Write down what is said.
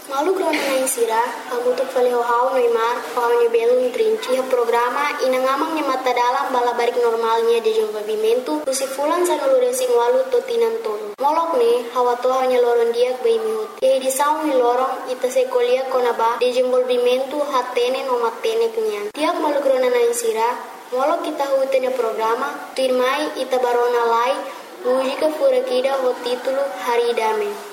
Malu krona na insira, hamutuk falihau Neymar, paunya belum trinci programa inangamang nya mata dalam bala barik normalnya de desenvolvimento, fulan sa nuluresi walu totinan tolo. Molok ne, hawa toha nya loron diak bai mihut. Ye di saung ni lorong ita sekolia konaba desenvolvimento hatene no matene kenyan. Tiak malu krona na insira, molok kita hutenya programa, tirmai ita barona lai, mujika furakida ho titulo Hari Dame.